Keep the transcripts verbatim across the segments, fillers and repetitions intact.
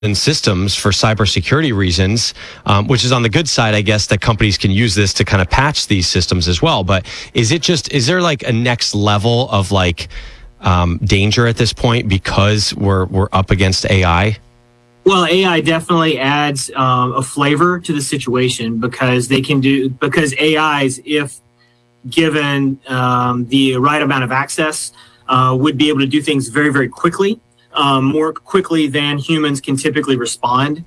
and systems for cybersecurity reasons, um, which is on the good side, I guess, that companies can use this to kind of patch these systems as well. But is it just, is there like a next level of like um, danger at this point because we're we're up against A I? Well, A I definitely adds um, a flavor to the situation because they can do, because A Is, if given um, the right amount of access, uh, would be able to do things very, very quickly. Um, more quickly than humans can typically respond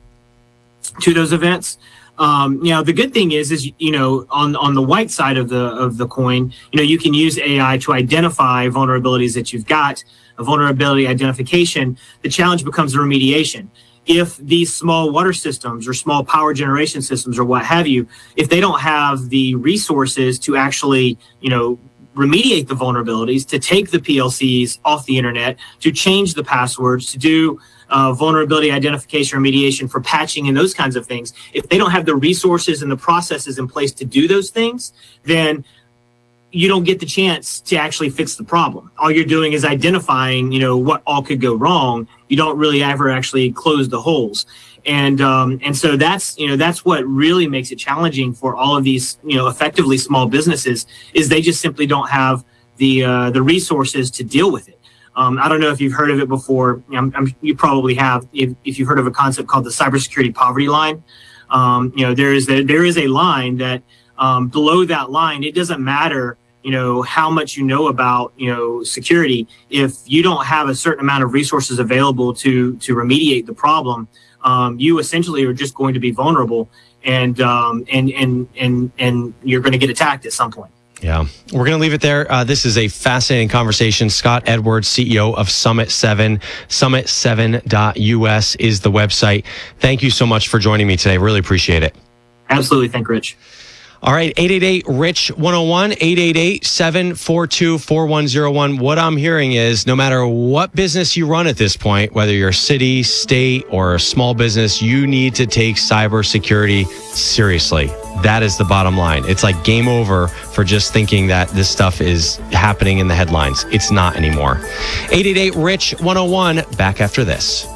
to those events. Um, you know, the good thing is, is you know, on on the white side of the of the coin, you know, you can use A I to identify vulnerabilities that you've got, a vulnerability identification. The challenge becomes the remediation. If these small water systems or small power generation systems or what have you, if they don't have the resources to actually, you know, remediate the vulnerabilities, to take the P L Cs off the internet, to change the passwords, to do uh, vulnerability identification remediation for patching and those kinds of things. If they don't have the resources and the processes in place to do those things, then you don't get the chance to actually fix the problem. All you're doing is identifying, you know, what all could go wrong. You don't really ever actually close the holes. And um, and so that's, you know, that's what really makes it challenging for all of these, you know, effectively small businesses, is they just simply don't have the uh, the resources to deal with it. Um, I don't know if you've heard of it before. I'm, I'm, you probably have. If, if you've heard of a concept called the cybersecurity poverty line, um, you know, there is a, there is a line that um, below that line, it doesn't matter, you know, how much you know about, you know, security. If you don't have a certain amount of resources available to to remediate the problem, Um, you essentially are just going to be vulnerable, and um, and and and and you're going to get attacked at some point. Yeah, we're going to leave it there. Uh, this is a fascinating conversation. Scott Edwards, C E O of Summit seven, summit seven dot U S is the website. Thank you so much for joining me today. Really appreciate it. Absolutely. Thank you, Rich. All right, eight eight eight, R I C H, one oh one, eight eight eight, seven four two, four one oh one. What I'm hearing is no matter what business you run at this point, whether you're a city, state, or a small business, you need to take cybersecurity seriously. That is the bottom line. It's like game over for just thinking that this stuff is happening in the headlines. It's not anymore. eight eight eight, R I C H, one oh one, back after this.